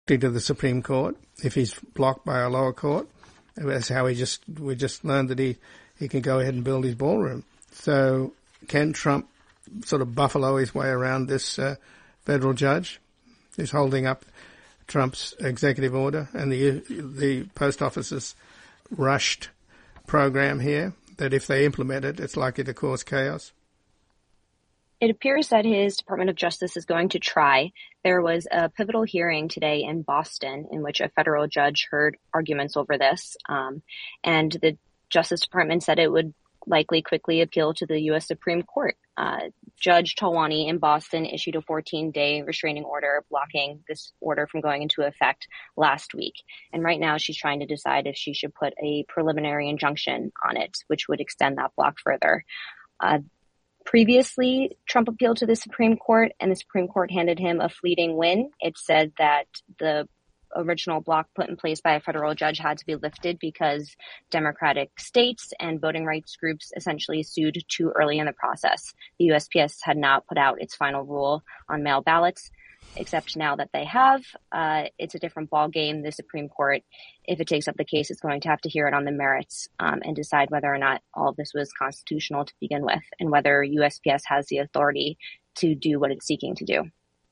to the Supreme Court if he's blocked by a lower court. That's how we just learned that he can go ahead and build his ballroom. So can Trump sort of buffalo his way around this federal judge who's holding up Trump's executive order and the post office's rushed program here, that if they implement it, it's likely to cause chaos? It appears that his Department of Justice is going to try. There was a pivotal hearing today in Boston in which a federal judge heard arguments over this. And the Justice Department said it would likely quickly appeal to the U.S. Supreme Court. Judge Talwani in Boston issued a 14-day restraining order blocking this order from going into effect last week. And right now she's trying to decide if she should put a preliminary injunction on it, which would extend that block further. Previously, Trump appealed to the Supreme Court, and the Supreme Court handed him a fleeting win. It said that the original block put in place by a federal judge had to be lifted because Democratic states and voting rights groups essentially sued too early in the process. The USPS had not put out its final rule on mail ballots, except now that they have. It's a different ballgame. The Supreme Court, if it takes up the case, is going to have to hear it on the merits and decide whether or not all of this was constitutional to begin with, and whether USPS has the authority to do what it's seeking to do.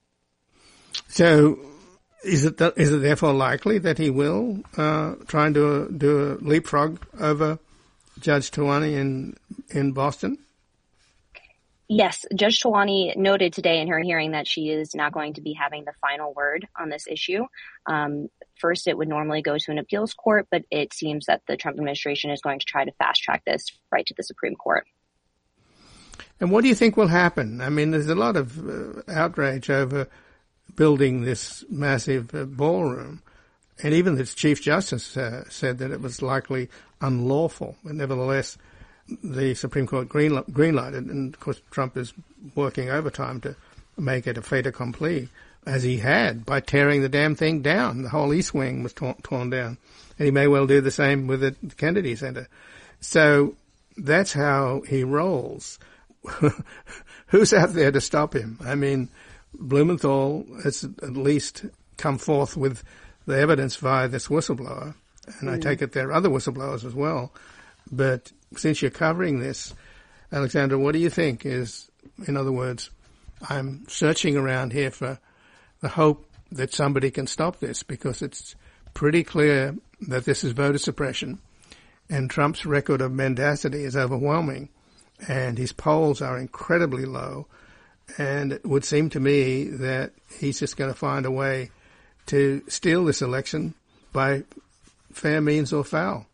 So is it therefore likely that he will try and do a leapfrog over Judge Talwani in Boston? Yes, Judge Talwani noted today in her hearing that she is not going to be having the final word on this issue. First, it would normally go to an appeals court, but it seems that the Trump administration is going to try to fast track this right to the Supreme Court. And what do you think will happen? I mean, there's a lot of outrage over building this massive ballroom. And even the Chief Justice said that it was likely unlawful. But nevertheless, the Supreme Court greenlighted, and of course Trump is working overtime to make it a fait accompli, as he had, by tearing the damn thing down. The whole East Wing was torn down. And he may well do the same with the Kennedy Center. So that's how he rolls. Who's out there to stop him? I mean, Blumenthal has at least come forth with the evidence via this whistleblower, and I take it there are other whistleblowers as well. But since you're covering this, Alexandra, what do you think is, in other words, I'm searching around here for the hope that somebody can stop this, because it's pretty clear that this is voter suppression, and Trump's record of mendacity is overwhelming, and his polls are incredibly low, and it would seem to me that he's just going to find a way to steal this election by fair means or foul.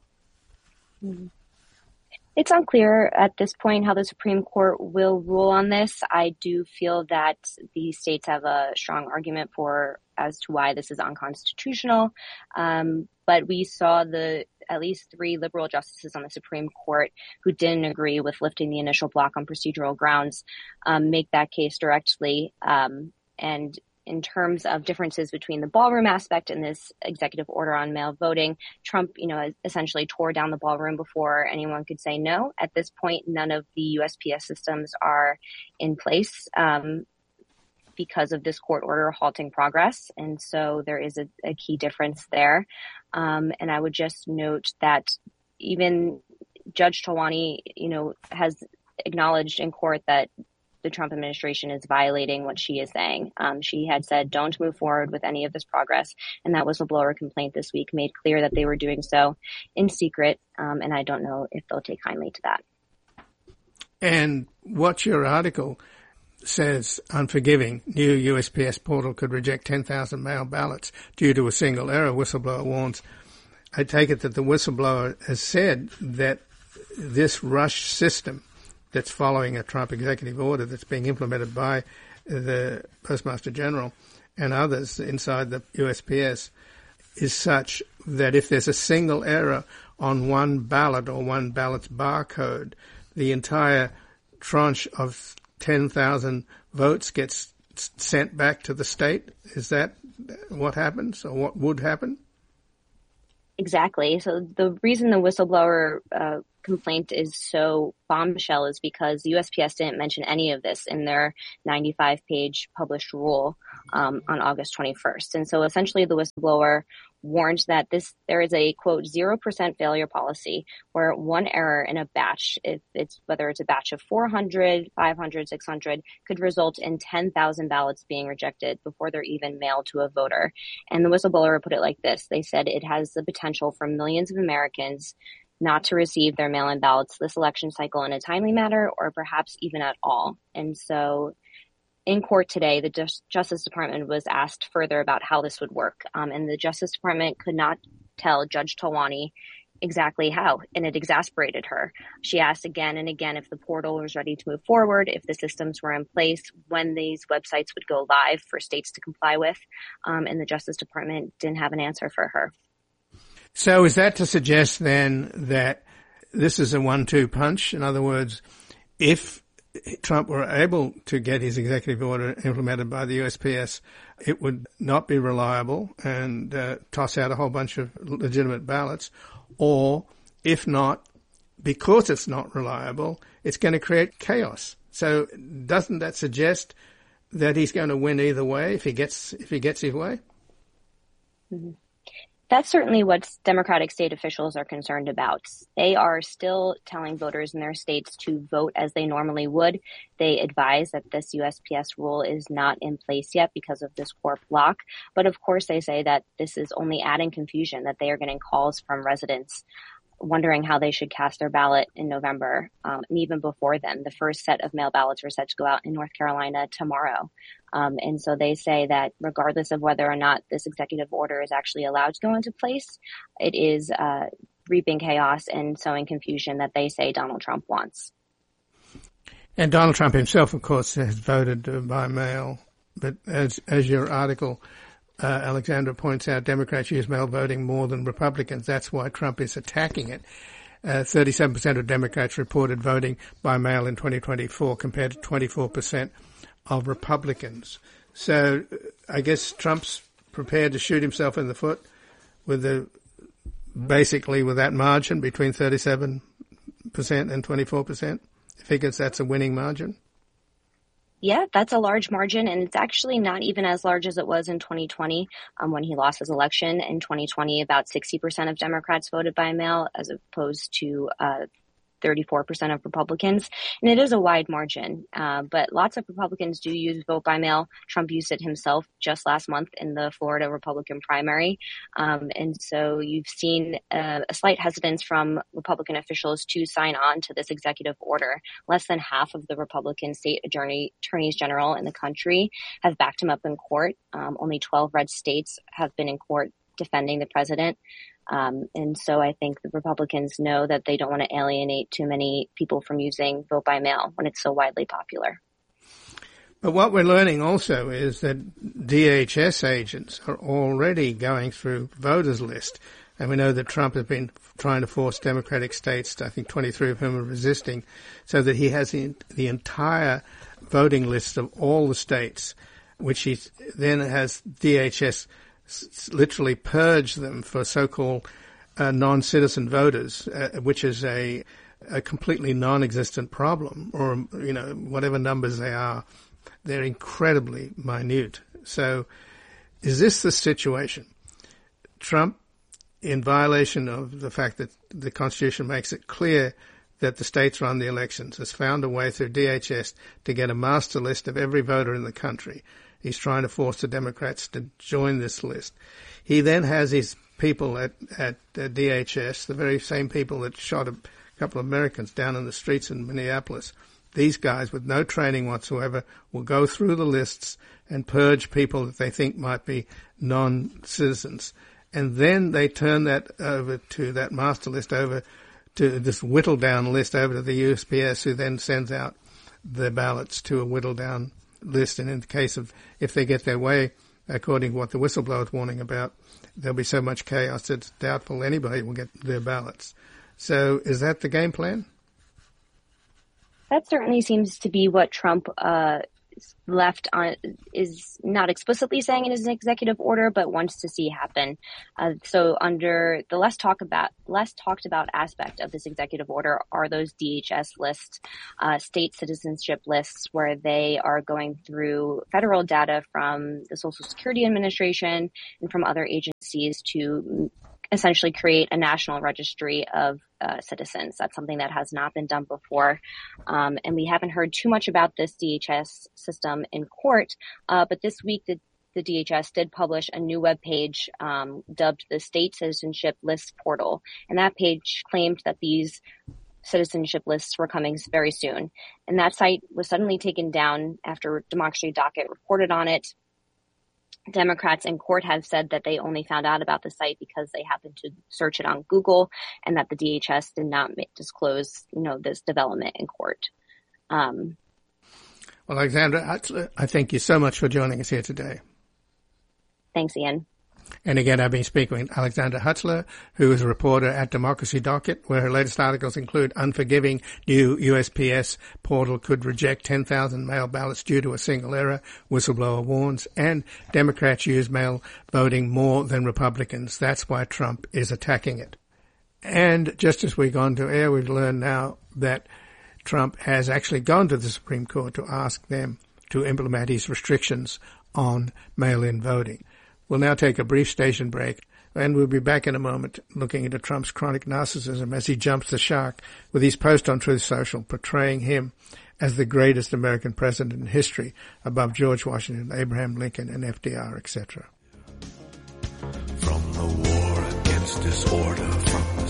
It's unclear at this point how the Supreme Court will rule on this. I do feel that the states have a strong argument as to why this is unconstitutional. But we saw at least 3 liberal justices on the Supreme Court who didn't agree with lifting the initial block on procedural grounds make that case directly. And in terms of differences between the ballroom aspect and this executive order on mail voting, Trump, essentially tore down the ballroom before anyone could say no. At this point, none of the USPS systems are in place because of this court order halting progress. And so there is a key difference there. And I would just note that even Judge Talwani, has acknowledged in court that the Trump administration is violating what she is saying. She had said, don't move forward with any of this progress. And that whistleblower complaint this week made clear that they were doing so in secret. And I don't know if they'll take kindly to that. And what your article says, unforgiving, new USPS portal could reject 10,000 mail ballots due to a single error, whistleblower warns. I take it that the whistleblower has said that this rush system that's following a Trump executive order that's being implemented by the Postmaster General and others inside the USPS is such that if there's a single error on one ballot or one ballot's barcode, the entire tranche of 10,000 votes gets sent back to the state. Is that what happens, or what would happen? Exactly. So the reason the whistleblower complaint is so bombshell is because the USPS didn't mention any of this in their 95-page published rule on August 21st. And so essentially the whistleblower warned that there is a, quote, 0% failure policy where one error in a batch, whether it's a batch of 400, 500, 600, could result in 10,000 ballots being rejected before they're even mailed to a voter. And the whistleblower put it like this. They said it has the potential for millions of Americans not to receive their mail-in ballots this election cycle in a timely manner or perhaps even at all. And so in court today, the Justice Department was asked further about how this would work. And the Justice Department could not tell Judge Talwani exactly how, and it exasperated her. She asked again and again if the portal was ready to move forward, if the systems were in place, when these websites would go live for states to comply with. And the Justice Department didn't have an answer for her. So is that to suggest then that this is a 1-2 punch? In other words, if Trump were able to get his executive order implemented by the USPS, it would not be reliable and toss out a whole bunch of legitimate ballots. Or if not, because it's not reliable, it's going to create chaos. So doesn't that suggest that he's going to win either way if he gets his way? Mm-hmm. That's certainly what Democratic state officials are concerned about. They are still telling voters in their states to vote as they normally would. They advise that this USPS rule is not in place yet because of this court block. But of course, they say that this is only adding confusion, that they are getting calls from residents wondering how they should cast their ballot in November. And even before then, the first set of mail ballots were set to go out in North Carolina tomorrow. And so they say that regardless of whether or not this executive order is actually allowed to go into place, it is reaping chaos and sowing confusion that they say Donald Trump wants. And Donald Trump himself, of course, has voted by mail. But as your article, Alexandra, points out, Democrats use mail voting more than Republicans. That's why Trump is attacking it. 37% of Democrats reported voting by mail in 2024 compared to 24% of Republicans. So I guess Trump's prepared to shoot himself in the foot basically with that margin between 37% and 24%. He figures that's a winning margin. Yeah, that's a large margin, and it's actually not even as large as it was in 2020 when he lost his election. In 2020, about 60% of Democrats voted by mail as opposed to 34% of Republicans. And it is a wide margin, but lots of Republicans do use vote by mail. Trump used it himself just last month in the Florida Republican primary. And so you've seen a slight hesitance from Republican officials to sign on to this executive order. Less than half of the Republican state attorneys general in the country have backed him up in court. Only 12 red states have been in court defending the president. And so I think the Republicans know that they don't want to alienate too many people from using vote by mail when it's so widely popular. But what we're learning also is that DHS agents are already going through voters list. And we know that Trump has been trying to force Democratic states, I think 23 of whom are resisting, so that he has the entire voting list of all the states, which he then has DHS literally purge them for so-called non-citizen voters, which is a completely non-existent problem, or, whatever numbers they are, they're incredibly minute. So is this the situation? Trump, in violation of the fact that the Constitution makes it clear that the states run the elections, has found a way through DHS to get a master list of every voter in the country. He's trying to force the Democrats to join this list. He then has his people at DHS, the very same people that shot a couple of Americans down in the streets in Minneapolis. These guys, with no training whatsoever, will go through the lists and purge people that they think might be non-citizens. And then they turn that over to that master list, over to this whittled down list, over to the USPS, who then sends out the ballots to a whittled down list. And in the case of, if they get their way, according to what the whistleblower is warning about, there'll be so much chaos that it's doubtful anybody will get their ballots. So is that the game plan? That certainly seems to be what Trump left on is not explicitly saying it is an executive order, but wants to see happen. So under the less talked about aspect of this executive order are those DHS lists, state citizenship lists, where they are going through federal data from the Social Security Administration and from other agencies to essentially create a national registry of citizens. That's something that has not been done before. And we haven't heard too much about this DHS system in court. But this week, the DHS did publish a new webpage dubbed the State Citizenship Lists Portal. And that page claimed that these citizenship lists were coming very soon. And that site was suddenly taken down after Democracy Docket reported on it. Democrats in court have said that they only found out about the site because they happened to search it on Google, and that the DHS did not disclose, this development in court. Well, Alexandra Hutzler, I thank you so much for joining us here today. Thanks, Ian. And again, I've been speaking with Alexandra Hutzler, who is a reporter at Democracy Docket, where her latest articles include unforgiving new USPS portal could reject 10,000 mail ballots due to a single error, whistleblower warns, and Democrats use mail voting more than Republicans. That's why Trump is attacking it. And just as we've gone to air, we've learned now that Trump has actually gone to the Supreme Court to ask them to implement his restrictions on mail-in voting. We'll now take a brief station break, and we'll be back in a moment looking into Trump's chronic narcissism as he jumps the shark with his post on Truth Social portraying him as the greatest American president in history above George Washington, Abraham Lincoln, and FDR, etc. From the war against disorder, from the